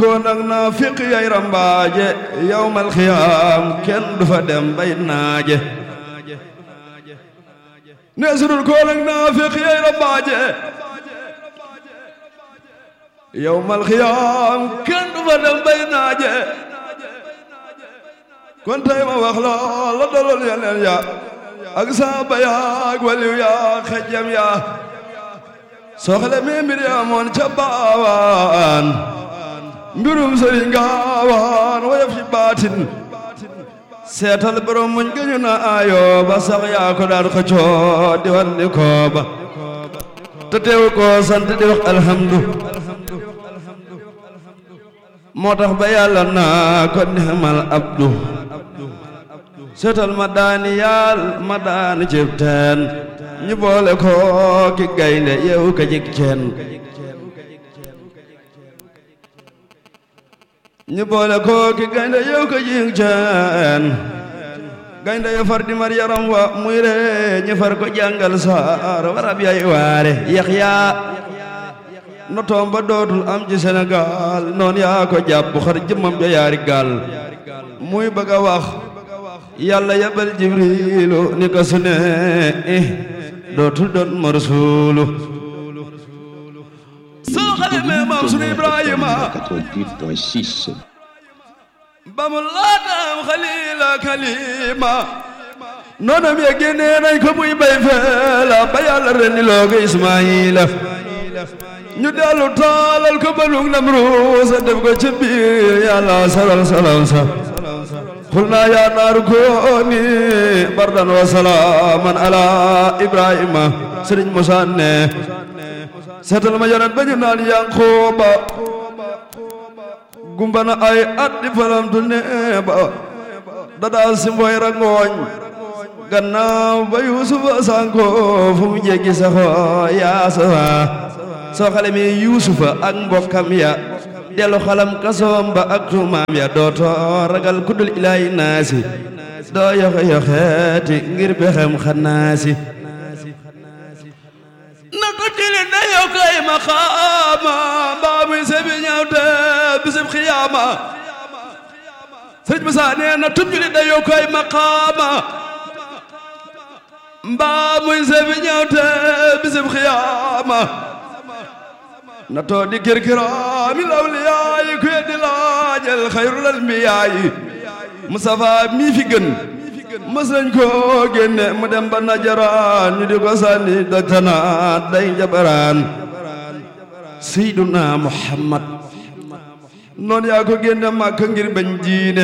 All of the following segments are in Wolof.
kon nag naafiq yay rambaaje yawmal xiyaam kenn du fa dem bay naaje neesurul kon nag naafiq yay rambaaje yawmal xiyaam kenn du fa dem bay naaje kon tey ma wax la dalool yeneen ya ak saaba ya ak waliw ya xejjam ya soxla mi mbir ya moon ca baawaan mbirum sëriñ gaawaan woyof ci baatin seetal borom muñ gëñu na ayo ba sax yaa ko daan xëccoo di wan ni kooba te teew ko sant di wax alhamdu moo tax ba yàlla naa ko nixmal abdu seetal ma daani yaal ma daani cib teen ñu boole ko ki gaynde yeewu ka jik ceen ñu boole ko ki gaynde yeewu ka jik ceen gaynde ya far di mar yaram wa muy re ñu far ko jàngal saar warab yay waare Yaxya no toom ba dootul am ci Sénégal noon yaa ko jàpp xar jëmmam ja yaari gaal muy bëgg a wax yàlla yabal Jibrilu ni ko su ne dootul doon ma rasuulu soo xale mee maam sunu Ibrahima 88.6 ba mu laataam xalila kalima noonam ya génnee nañ ko muy bay feela ba yàlla rendi loo ko Ismaayila ñu dellu taalal ko balug Namruusa def ko ci biir yàlla salal salam sa xulna yaa naaru kooni bardan wa salaaman ala Ibrahima Sëriñ Musaa ne seetal ma yonent ba ñu naan Yanqooba gumba na ay at di falamtu ne ba dadaa si mboy rangooñ gannaaw ba Yuusufa sanko fu mu jéggi saxo yaa sawa soo xale mi Yuusufa ak mbokkam ya dellu xalam kasoom ba ak tuumaam ya dootoo ragal kuddul ilaahi naasi doo yoxe yoxeeti ngir bexem xanaasi na ko tili na yokkay maqaama mbaa muy sebi ñaawte bisib xiyaama Sëriñ Musaa nee na tub juli da yokkay maqaama mbaa muy sebi ñaawte bisib xiyaama na too di kirkiraami lawliyaayi ku yeddi laajal xayrul anbiyaayi Mustafa mii fi gën mës nañ ko génne mu dem ba Najaraan ñu di ko sànni dojtanaat day njabaraan Seyduna Muhammad noon yaa ko génne Makka ngir bañ diine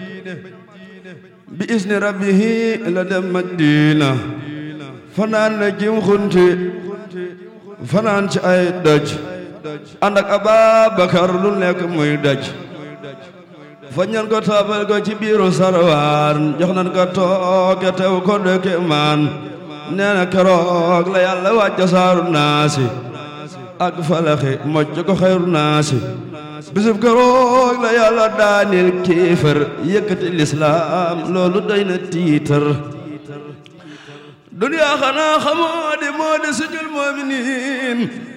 bi isni rabbihi la dem Madina fanaan na jim xunti fanaan ci ay doj ànd ak Ababakar lu nekk muy doj fa ñan ko taabal ko ci biiru sarwaan jox nan ko tooke tew ko dëkke maan nee na keroog la yàlla wàcc saaru naasi ak falaxi mocc ko xayru naasi bisub keroog la yàlla daanil kéefër yëkkati lislaam loolu doy na tiitar duniyaa xanaa xamoo di moo di sujul mu'miniin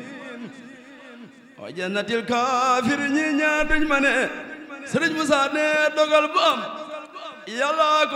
wa jannatil kaafir ñi ñaar duñ ma ne Sëriñ Musaa ne dogal bu am yàlla ko